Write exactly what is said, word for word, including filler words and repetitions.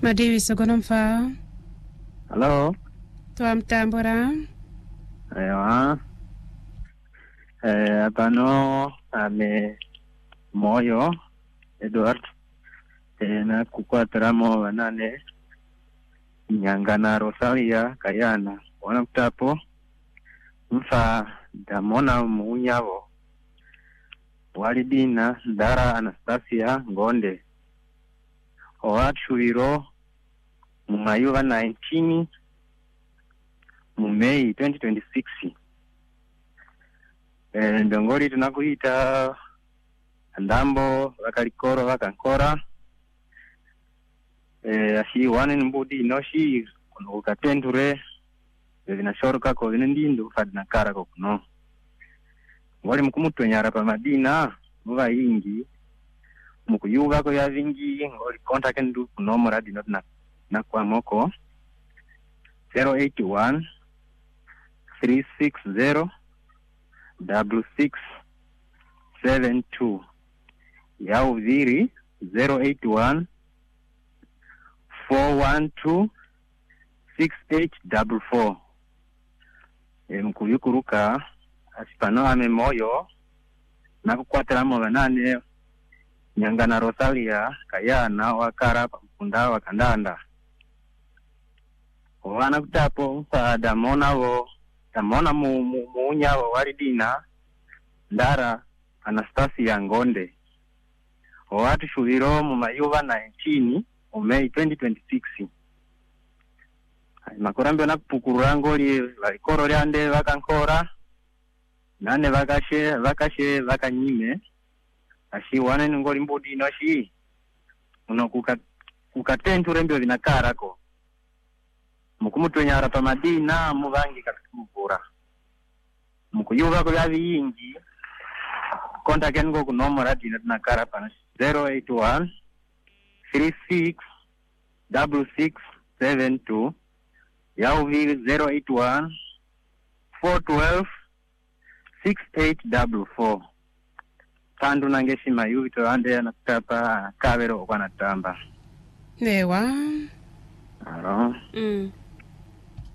Madiwi sogonomfa. Hello. Toa mtambura. Ewa. Eh, apano ame moyo Edward. Eh, na kukwatamo wanane Nyangana Rosalia Kayana. Wana kutapo mfa damona muunyavo walidina Dara Anastasia Ngonde owachuliro mumayuva nineteen mu May twenty twenty-six. Eh, ndongoli tunakuita ndambo vakalikoro vakankora eh ashi wane mbudi inoshi kuno ukatenture vinashoroka ko vinendindu fadna kara ko kuno ngoli mukumutonyara pa madina muva yingi mukuyuga ko ya vingi ngoli contact ndu kuno moradi not na na kwa moko zero eight one three six zero six six seven two ya uviri zero eight one four one two six eight four four. E mkuyukuruka asipano ame moyo na kukwatela banane Nyangana Rosalia Kayana wakara pamkunda wakandanda wana kutapo pa damona wo damona mu muunya wa walidina Dara Anastasia Ngonde watu shuviro mu mayuva nineteen mu May twenty twenty-six. Makorambe na kupukura ngoli valikoro lyande vakankora nane vakashe vakashe vakanyime ashi wane ngoli mbudi noshi uno kuka kukatenture mbyo vinakarako mukumutonyara pa madina muvangi kakukura mukuyuva ko yavi yingi contact ngo kunomora dina nakara pa zero eight one three six six six seven two ya uviri zero eight one four one two six eight four four. Tandu nangeshi mayuvito ande anakutapa kavero kwa natamba. Newa. Alo. Mm.